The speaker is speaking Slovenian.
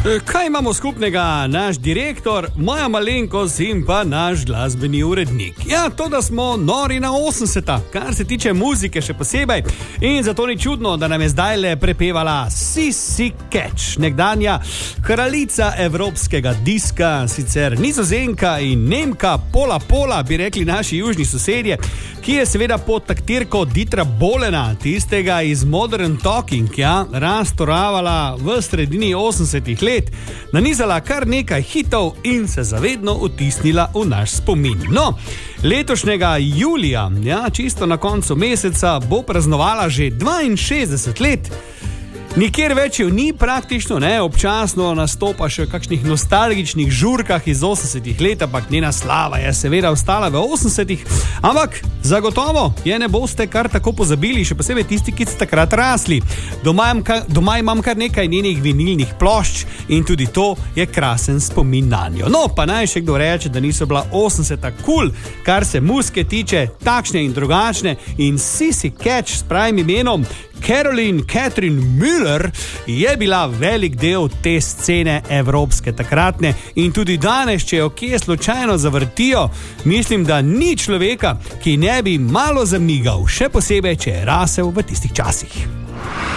Kaj imamo skupnega naš direktor, moja malenkost in pa naš glasbeni urednik? Ja, to, da smo nori na 80-ta, kar se tiče muzike še posebej. In zato ni čudno, da nam je zdaj le prepevala Sissy Catch, nekdanja kraljica evropskega diska, sicer Nizozemka in Nemka, pola, bi rekli naši južni sosedje, ki je seveda pod taktirko Dietra Bohlena, tistega iz Modern Talking, ja, raztoravala v sredini 80-ih let, nanizala kar nekaj hitov in se zavedno vtisnila v naš spomin. No, letošnjega julija, ja, čisto na koncu meseca, bo praznovala že 62 let. Nikjer več jo ni praktično, ne, občasno nastopa še v kakšnih nostalgičnih žurkah iz 80-ih let, ampak njena slava je seveda ostala v 80-ih, ampak zagotovo je ne boste kar tako pozabili, še posebej tisti, ki ste takrat rasli. Doma imam kar nekaj njenih vinilnih plošč in tudi to je krasen spomin na njo. No, pa naj še kdo reče, da niso bila 80-ta cool, kar se muzike tiče, takšne in drugačne, in Sissy Catch s pravim imenom Caroline Catherine Müller je bila velik del te scene evropske takratne in tudi danes, če jo kje slučajno zavrtijo, mislim, da ni človeka, ki ne bi malo zamigal, še posebej, če je rasel v tistih časih.